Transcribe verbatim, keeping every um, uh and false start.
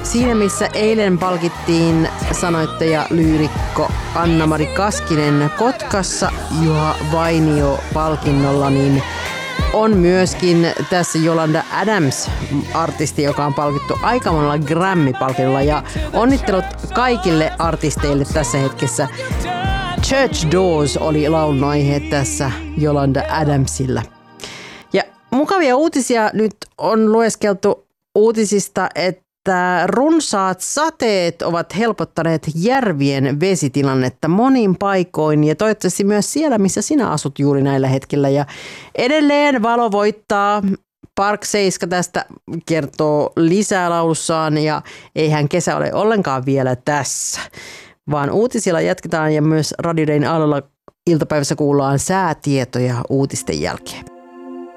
Siinä missä eilen palkittiin sanoittaja lyyrikko Anna-Mari Kaskinen Kotkassa Juha Vainio palkinnolla, niin on myöskin tässä Yolanda Adams, artisti, joka on palkittu aika monella Grammy-palkinnolla. Ja onnittelut kaikille artisteille tässä hetkessä. Church Doors oli laulun aihe tässä Yolanda Adamsilla. Ja mukavia uutisia nyt on lueskeltu uutisista, että runsaat sateet ovat helpottaneet järvien vesitilannetta monin paikoin ja toivottavasti myös siellä, missä sinä asut juuri näillä hetkillä. Ja edelleen valo voittaa. Park Seiska tästä kertoo lisää laulussaan ja eihän kesä ole ollenkaan vielä tässä, vaan uutisilla jatketaan ja myös Radio Dayn aallolla iltapäivässä kuullaan säätietoja uutisten jälkeen.